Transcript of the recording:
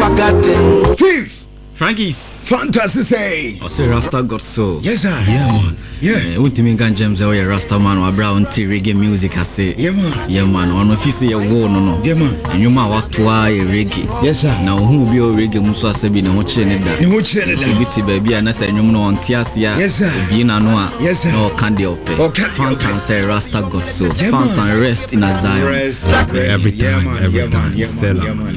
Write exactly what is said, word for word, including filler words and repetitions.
forgotten. Fifth. Frankie's Fantasy say. I say Rasta got soul. Yes sir. Yeah man. Yeah. Won't you mean James oh yeah Rasta man or brown tea reggae music I say. Yeah man. Yeah man. On if you say you go no no. Yeah man. And you man was to a reggae. Yes sir. Now who be o reggae muso asebi na ho chene da. Ni ho chene da. Biti baby na say nyum no onti asia. Yes sir. Bi na no a. Yes sir. No candy ope. Fantan say Rasta got soul. Fantan rest in a Zion. Rest. Every time, every time, sell.